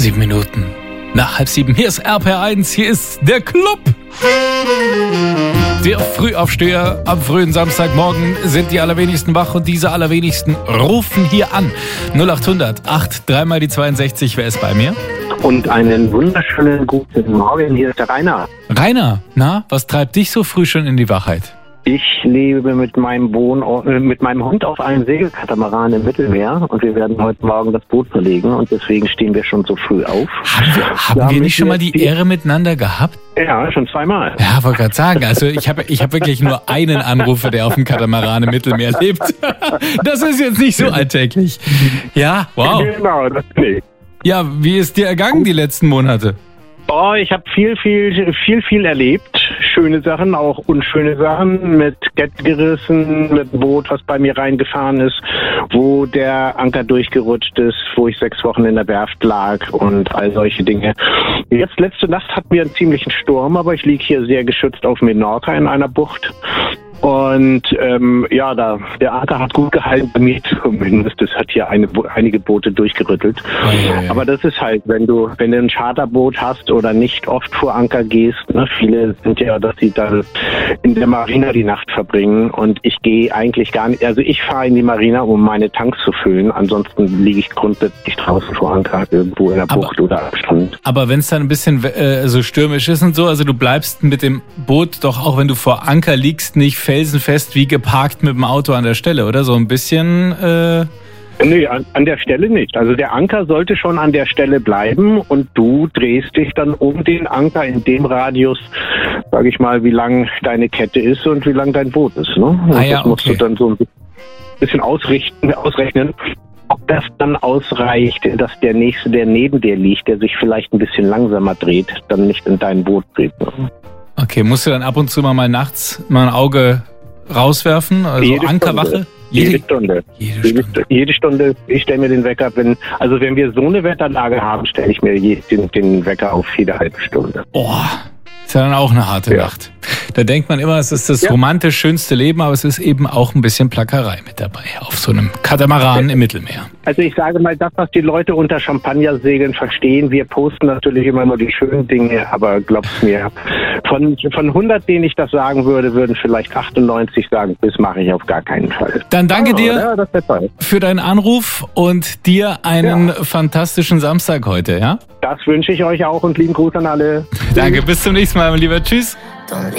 7 Minuten nach 6:30. Hier ist RPR1, hier ist der Club. Der Frühaufsteher am frühen Samstagmorgen sind die allerwenigsten wach und diese allerwenigsten rufen hier an. 0800 8 mal die 62, wer ist bei mir? Und einen wunderschönen guten Morgen, hier ist der Rainer. Rainer, na, was treibt dich so früh schon in die Wachheit? Ich lebe mit meinem Hund auf einem Segelkatamaran im Mittelmeer und wir werden heute Morgen das Boot verlegen und deswegen stehen wir schon so früh auf. Haben wir nicht schon mal die Ehre miteinander gehabt? Ja, schon zweimal. Ja, wollte gerade sagen, also ich hab wirklich nur einen Anrufer, der auf dem Katamaran im Mittelmeer lebt. Das ist jetzt nicht so alltäglich. Ja, wow. Genau, das bin ich. Ja, wie ist dir ergangen die letzten Monate? Oh, ich habe viel erlebt. Schöne Sachen, auch unschöne Sachen, mit Gett gerissen, mit einem Boot, was bei mir reingefahren ist, wo der Anker durchgerutscht ist, wo ich 6 Wochen in der Werft lag und all solche Dinge. Jetzt letzte Nacht hatten wir einen ziemlichen Sturm, aber ich liege hier sehr geschützt auf Menorca in einer Bucht. Und der Anker hat gut gehalten, bei mir zumindest. Das hat hier einige Boote durchgerüttelt. Ja. Aber das ist halt, wenn du ein Charterboot hast oder nicht oft vor Anker gehst, ne, viele sind ja, dass sie dann in der Marina die Nacht verbringen. Und ich gehe eigentlich gar nicht, also ich fahre in die Marina, um meine Tanks zu füllen. Ansonsten liege ich grundsätzlich draußen vor Anker, irgendwo in der Bucht oder am Strand. Aber wenn es dann ein bisschen so stürmisch ist und so, also du bleibst mit dem Boot doch auch, wenn du vor Anker liegst, nicht felsenfest wie geparkt mit dem Auto an der Stelle, oder? So ein bisschen... Nee, an der Stelle nicht. Also der Anker sollte schon an der Stelle bleiben und du drehst dich dann um den Anker in dem Radius, sage ich mal, wie lang deine Kette ist und wie lang dein Boot ist. Ne? Und das musst du dann so ein bisschen ausrechnen, ob das dann ausreicht, dass der Nächste, der neben dir liegt, der sich vielleicht ein bisschen langsamer dreht, dann nicht in dein Boot dreht. Ne? Okay, musst du dann ab und zu mal nachts mal ein Auge rauswerfen? Also Ankerwache? Jede Stunde. Ich stelle mir den Wecker, wenn wir so eine Wetterlage haben, stelle ich mir den Wecker auf jede halbe Stunde. Oh, ist ja dann auch eine harte Nacht. Da denkt man immer, es ist das romantisch schönste Leben, aber es ist eben auch ein bisschen Plackerei mit dabei auf so einem Katamaran im Mittelmeer. Also ich sage mal, das, was die Leute unter Champagnersegeln verstehen, wir posten natürlich immer nur die schönen Dinge, aber glaub's mir, von 100, denen ich das sagen würde, würden vielleicht 98 sagen, das mache ich auf gar keinen Fall. Dann danke dir für deinen Anruf und dir einen fantastischen Samstag heute, ja? Das wünsche ich euch auch und lieben Gruß an alle. Danke, bis zum nächsten Mal, mein Lieber. Tschüss.